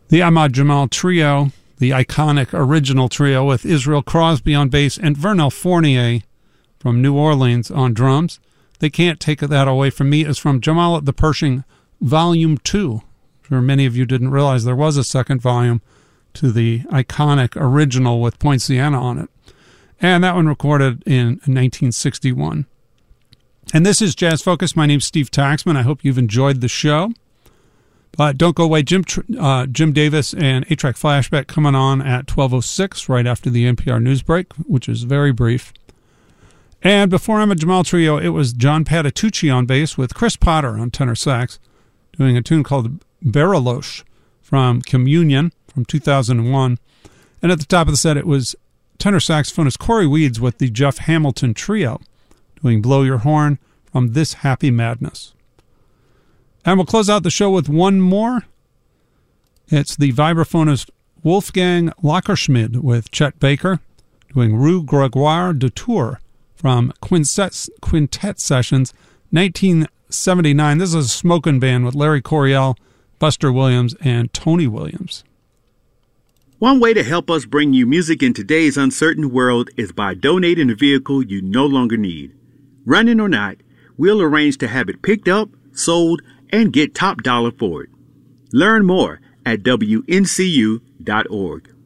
The Ahmad Jamal Trio, the iconic original trio with Israel Crosby on bass and Vernel Fournier from New Orleans on drums. They Can't Take That Away From Me is from Jamal the Pershing Volume 2. I'm sure many of you didn't realize there was a second volume to the iconic original with Poinciana on it. And that one recorded in 1961. And this is Jazz Focus. My name's Steve Taxman. I hope you've enjoyed the show. Don't go away. Jim Davis and 8-Track Flashback coming on at 12:06 right after the NPR news break, which is very brief. And before I'm a Jamal Trio, it was John Patitucci on bass with Chris Potter on tenor sax, doing a tune called Bariloche from Communion from 2001. And at the top of the set, it was tenor saxophonist Corey Weeds with the Jeff Hamilton Trio, doing Blow Your Horn from This Happy Madness. And we'll close out the show with one more. It's the vibraphonist Wolfgang Lackerschmid with Chet Baker, doing Rue Gregoire de Tours from Quintet Sessions, 1979. This is a smoking band with Larry Coryell, Buster Williams, and Tony Williams. One way to help us bring you music in today's uncertain world is by donating a vehicle you no longer need. Running or not, we'll arrange to have it picked up, sold, and get top dollar for it. Learn more at WNCU.org.